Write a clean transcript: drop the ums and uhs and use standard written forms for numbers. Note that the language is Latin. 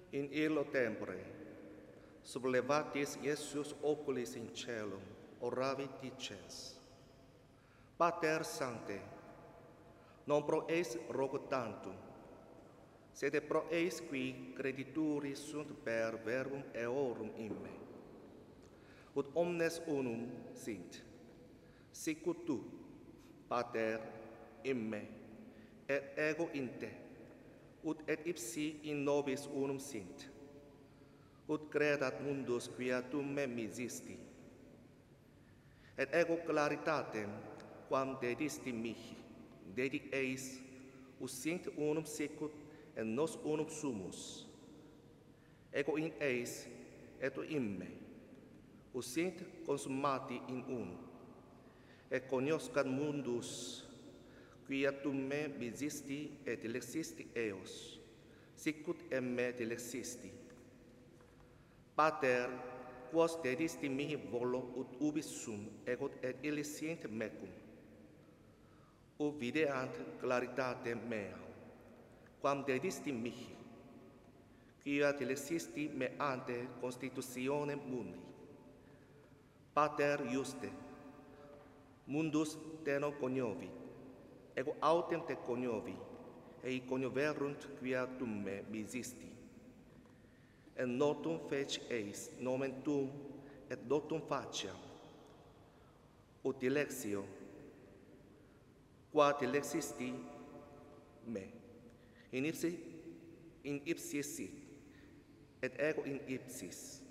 In illo tempore, sublevatis Iesus oculis in celum, oravit dicens: Pater Sancte, non pro eis rogo tantum, sed pro eis qui credituri sunt per verbum eorum in me. Ut omnes unum sint, sicut tu, Pater, in me, et ego in te, ut et ipsi in nobis unum sint, ut credat mundus quia tu me misisti, et ego claritatem quam dedisti mihi, dedi eis, ut sint unum sicut et nos unum sumus, ego in eis et tu in me, ut sint consummati in unum, et cognoscat mundus quia tu me visisti et dilexisti eos, sicut et me dilexisti. Pater, quos dedisti mihi volo ut ubi sum, ego et illi sint mecum, ut videant claritatem mea, quam dedisti mihi, quia dilexisti me ante constitutionem mundi. Pater juste, mundus te non cognovi, ego autem te cognovi, ei cognoverunt quia tu me misisti. Et notum feci eis nomen tuum et dotum faciam, ut dilexio, qua dilexisti me, in ipsis sit, et ego in ipsis,